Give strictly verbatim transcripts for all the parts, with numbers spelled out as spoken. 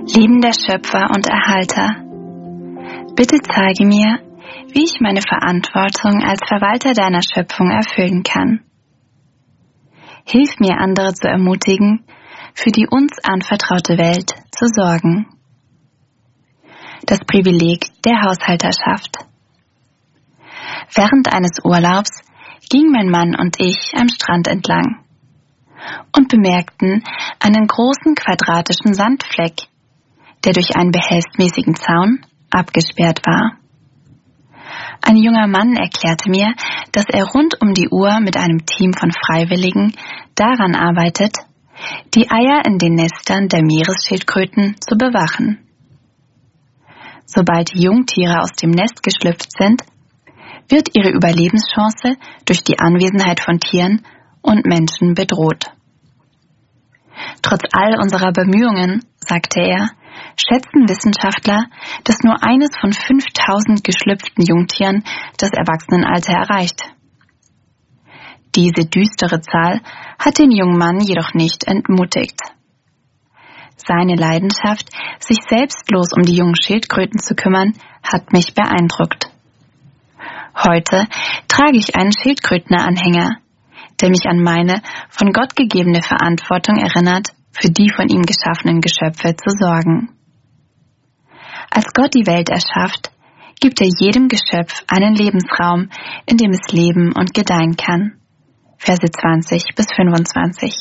Liebender Schöpfer und Erhalter, bitte zeige mir, wie ich meine Verantwortung als Verwalter deiner Schöpfung erfüllen kann. Hilf mir, andere zu ermutigen, für die uns anvertraute Welt zu sorgen. Das Privileg der Haushalterschaft. Während eines Urlaubs gingen mein Mann und ich am Strand entlang und bemerkten einen großen quadratischen Sandfleck, der durch einen behelfsmäßigen Zaun abgesperrt war. Ein junger Mann erklärte mir, dass er rund um die Uhr mit einem Team von Freiwilligen daran arbeitet, die Eier in den Nestern der Meeresschildkröten zu bewachen. Sobald die Jungtiere aus dem Nest geschlüpft sind, wird ihre Überlebenschance durch die Anwesenheit von Tieren und Menschen bedroht. Trotz all unserer Bemühungen, sagte er, schätzen Wissenschaftler, dass nur eines von fünftausend geschlüpften Jungtieren das Erwachsenenalter erreicht. Diese düstere Zahl hat den jungen Mann jedoch nicht entmutigt. Seine Leidenschaft, sich selbstlos um die jungen Schildkröten zu kümmern, hat mich beeindruckt. Heute trage ich einen Schildkrötenanhänger, der mich an meine von Gott gegebene Verantwortung erinnert, für die von ihm geschaffenen Geschöpfe zu sorgen. Als Gott die Welt erschafft, gibt er jedem Geschöpf einen Lebensraum, in dem es leben und gedeihen kann. Verse zwanzig bis fünfundzwanzig.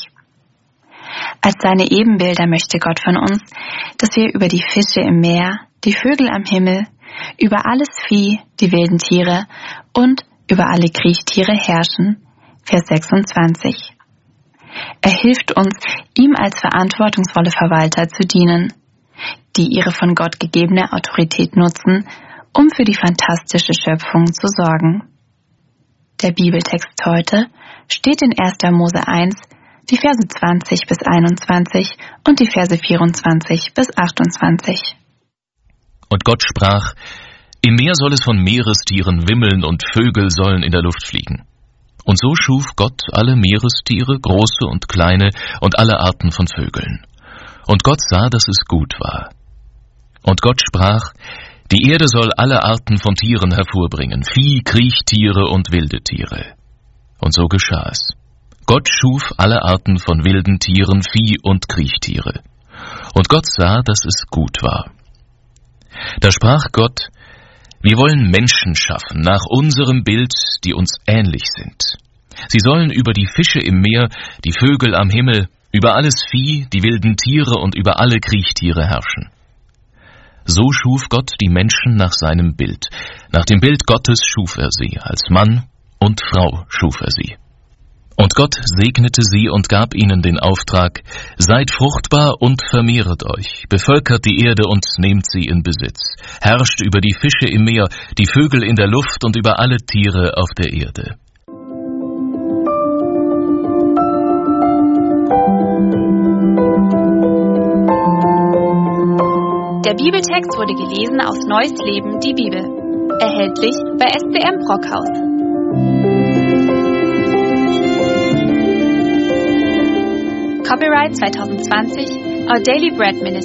Als seine Ebenbilder möchte Gott von uns, dass wir über die Fische im Meer, die Vögel am Himmel, über alles Vieh, die wilden Tiere und über alle Kriechtiere herrschen. Vers sechsundzwanzig. Er hilft uns, ihm als verantwortungsvolle Verwalter zu dienen, die ihre von Gott gegebene Autorität nutzen, um für die fantastische Schöpfung zu sorgen. Der Bibeltext heute steht in erster Mose eins, die Verse zwanzig bis einundzwanzig und die Verse vierundzwanzig bis achtundzwanzig. Und Gott sprach: Im Meer soll es von Meerestieren wimmeln und Vögel sollen in der Luft fliegen. Und so schuf Gott alle Meerestiere, große und kleine, und alle Arten von Vögeln. Und Gott sah, dass es gut war. Und Gott sprach: Die Erde soll alle Arten von Tieren hervorbringen, Vieh, Kriechtiere und wilde Tiere. Und so geschah es. Gott schuf alle Arten von wilden Tieren, Vieh und Kriechtiere. Und Gott sah, dass es gut war. Da sprach Gott: Wir wollen Menschen schaffen, nach unserem Bild, die uns ähnlich sind. Sie sollen über die Fische im Meer, die Vögel am Himmel, über alles Vieh, die wilden Tiere und über alle Kriechtiere herrschen. So schuf Gott die Menschen nach seinem Bild. Nach dem Bild Gottes schuf er sie, als Mann und Frau schuf er sie. Und Gott segnete sie und gab ihnen den Auftrag: Seid fruchtbar und vermehret euch, bevölkert die Erde und nehmt sie in Besitz, herrscht über die Fische im Meer, die Vögel in der Luft und über alle Tiere auf der Erde. Der Bibeltext wurde gelesen aus Neues Leben, die Bibel. Erhältlich bei S B M Brockhaus. Copyright zwanzig zwanzig, Our Daily Bread Ministry.